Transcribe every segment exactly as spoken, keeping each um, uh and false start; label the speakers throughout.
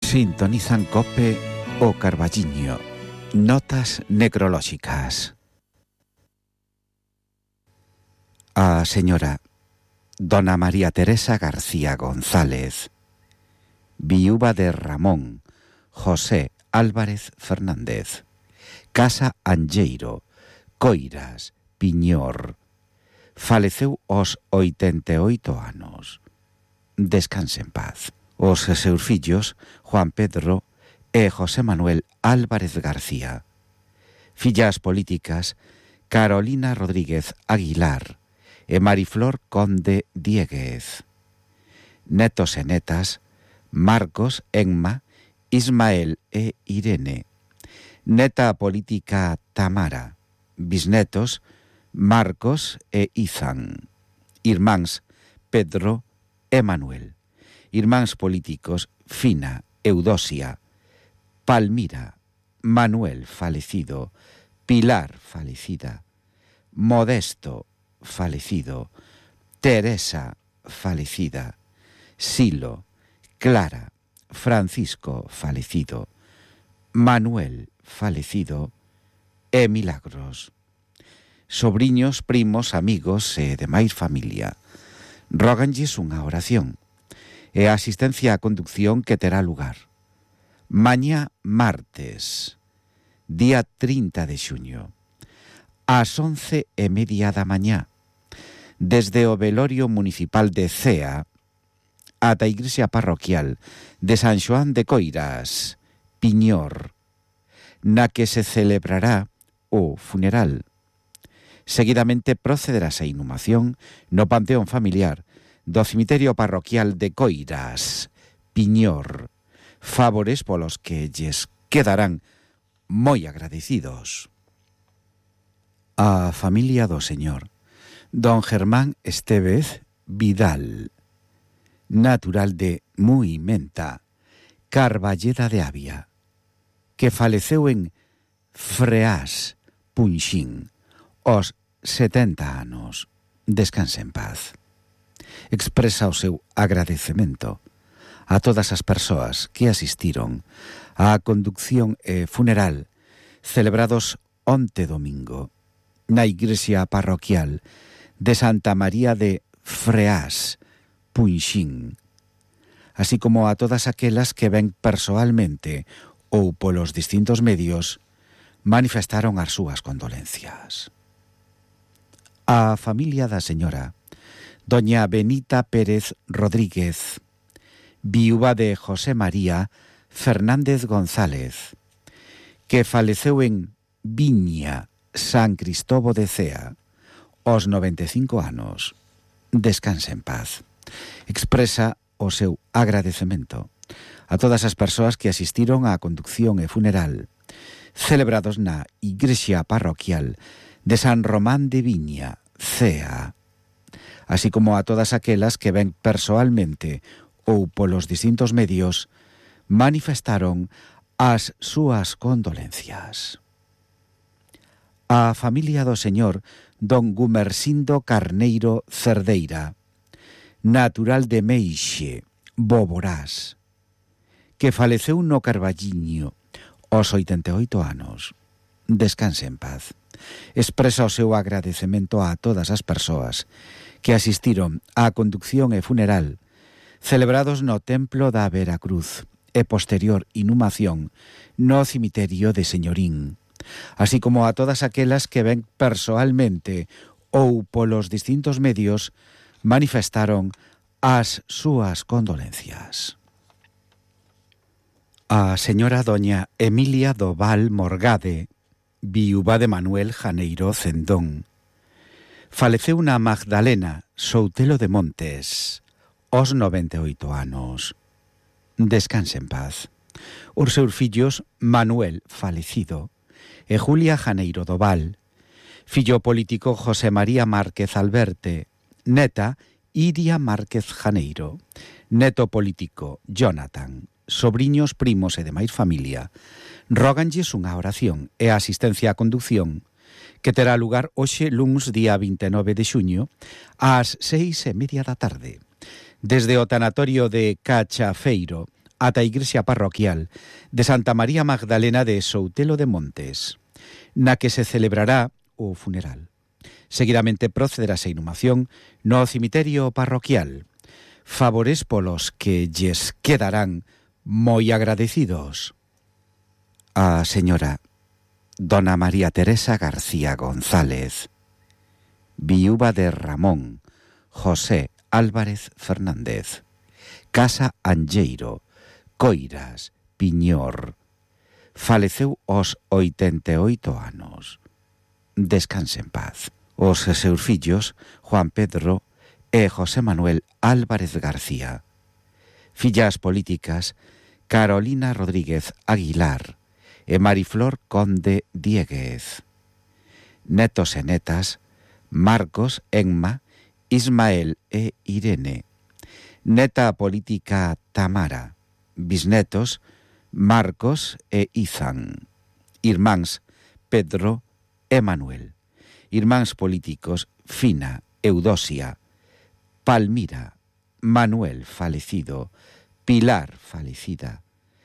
Speaker 1: Sintonizan COPE o Carballiño. Notas necrolóxicas. A señora Dona María Teresa García González, viúva de Ramón José Álvarez Fernández, Casa Angeiro, Coiras, Piñor. Faleceu aos oitenta e oito anos. Descanse en paz. Os seus fillos, Juan Pedro e José Manuel Álvarez García. Fillas políticas, Carolina Rodríguez Aguilar e Mariflor Conde Dieguez. Netos e netas, Marcos, Enma, Ismael e Irene. Neta política, Tamara. Bisnetos, Marcos e Izan. Irmáns, Pedro e Manuel. Irmáns políticos, Fina, Eudosia, Palmira, Manuel falecido, Pilar falecida, Modesto falecido, Teresa falecida, Silo, Clara, Francisco falecido, Manuel falecido e Milagros. Sobriños, primos, amigos e demais familia, róganlles unha oración e a asistencia á conducción que terá lugar mañá martes, día trinta de xuño, ás once e media da mañá, desde o velorio municipal de Cea ata a igrexa parroquial de San Xoán de Coiras, Piñor, na que se celebrará o funeral. Seguidamente procederase a inhumación no panteón familiar do cemiterio parroquial de Coiras, Piñor, favores polos que lles quedarán moi agradecidos. A familia do señor don Germán Estévez Vidal, natural de Muimenta, Carballeda de Avia, que faleceu en Freás, Punxín, aos setenta anos. Descanse en paz. Expresa o seu agradecemento a todas as persoas que asistiron á conducción e funeral celebrados onte domingo na igrexa parroquial de Santa María de Freás, Punxín, así como a todas aquelas que ven persoalmente ou polos distintos medios manifestaron as súas condolencias. A familia da señora doña Benita Pérez Rodríguez, viúva de José María Fernández González, que faleceu en Viña, San Cristóbal de Cea, aos noventa e cinco anos. Descanse en paz. Expresa o seu agradecemento a todas as persoas que asistiron á conducción e funeral celebrados na igrexa parroquial de San Román de Viña, Cea, así como a todas aquelas que ven persoalmente ou polos distintos medios manifestaron as súas condolencias. A familia do señor don Gumersindo Carneiro Cerdeira, natural de Meixe, Boborás, que faleceu no Carballiño aos oitenta e oito anos. Descanse en paz. Expresa o seu agradecemento a todas as persoas que asistiron á conducción e funeral celebrados no Templo da Veracruz e posterior inhumación no cemiterio de Señorín, así como a todas aquelas que ven persoalmente ou polos distintos medios manifestaron as súas condolencias. A señora doña Emilia do Val Morgade, viúva de Manuel Janeiro Cendón, faleceu na Magdalena, Soutelo de Montes, aos noventa e oito anos. Descanse en paz. Os seus fillos Manuel falecido e Julia Janeiro do Val, fillo político José María Márquez Alberte, neta Iria Márquez Janeiro, neto político Jonathan, sobriños, primos e demais familia, róganlles unha oración e a asistencia á conducción que terá lugar hoxe luns día vinte e nove de xuño ás seis e media da tarde desde o tanatorio de Cachafeiro ata a igrexa parroquial de Santa María Magdalena de Soutelo de Montes, na que se celebrará o funeral. Seguidamente procederase a inhumación no cemiterio parroquial, favores polos que lles quedarán moi agradecidos. A señora Dona María Teresa García González, viúva de Ramón José Álvarez Fernández, Casa Anlleiro, Coiras, Piñor, faleceu aos oitenta e oito anos. Descanse en paz. Os seus fillos, Juan Pedro e José Manuel Álvarez García. Fillas políticas, Carolina Rodríguez Aguilar e Mariflor Conde Dieguez. Netos e netas, Marcos, Enma, Ismael e Irene. Neta política Tamara. Bisnetos, Marcos e Izan. Irmáns, Pedro e Manuel. Irmáns políticos, Fina, Eudosia, Palmira, Manuel falecido, Pilar falecida,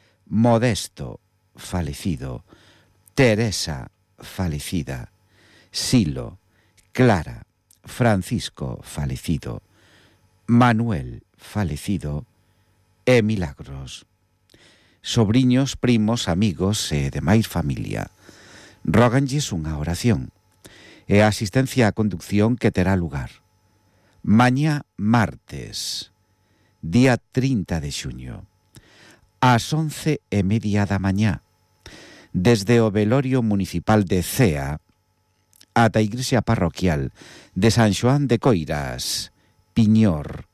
Speaker 1: Modesto falecido, Teresa falecida, Silo, Clara, Francisco falecido, Manuel falecido e Milagros. Sobriños, primos, amigos e demais familia, róganlles unha oración e a asistencia á conducción que terá lugar mañá martes, día trinta de xuño, ás once e media da mañá, desde o velorio municipal de Cea ata a igrexa parroquial de San Xoán de Coiras, Piñor,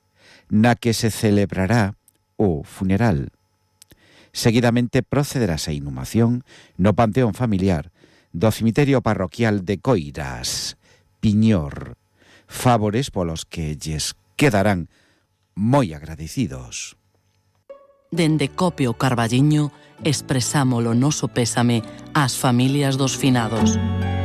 Speaker 1: na que se celebrará o funeral. Seguidamente procederase a inhumación no panteón familiar do cemiterio parroquial de Coiras, Piñor, favores polos que lles quedarán moi agradecidos.
Speaker 2: Dende Copio Carballiño expresamos o noso pésame ás familias dos finados.